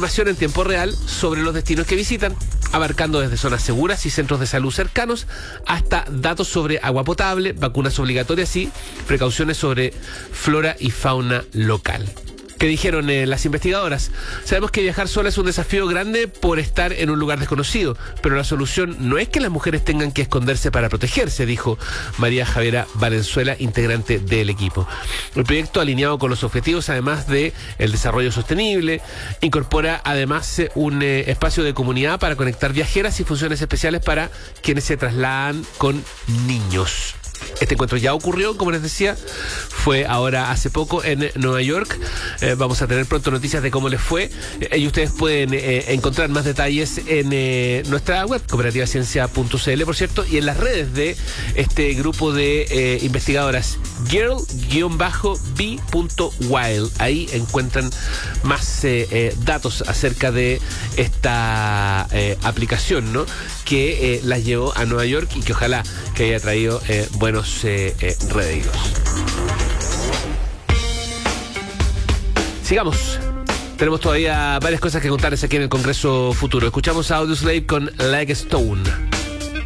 información en tiempo real sobre los destinos que visitan, abarcando desde zonas seguras y centros de salud cercanos hasta datos sobre agua potable, vacunas obligatorias y precauciones sobre flora y fauna local. ¿Qué dijeron las investigadoras? Sabemos que viajar sola es un desafío grande por estar en un lugar desconocido, pero la solución no es que las mujeres tengan que esconderse para protegerse, dijo María Javiera Valenzuela, integrante del equipo. El proyecto, alineado con los objetivos, además de el desarrollo sostenible, incorpora además un espacio de comunidad para conectar viajeras y funciones especiales para quienes se trasladan con niños. Este encuentro ya ocurrió, como les decía, fue ahora hace poco en Nueva York. Vamos a tener pronto noticias de cómo les fue. Y ustedes pueden encontrar más detalles en nuestra web, cooperativaciencia.cl, por cierto, y en las redes de este grupo de investigadoras, girl-b.wild. Ahí encuentran más datos acerca de esta aplicación, ¿no?, que las llevó a Nueva York y que ojalá que haya traído buenos réditos. Sigamos. Tenemos todavía varias cosas que contarles aquí en el Congreso Futuro. Escuchamos a Audioslave con Like a Stone.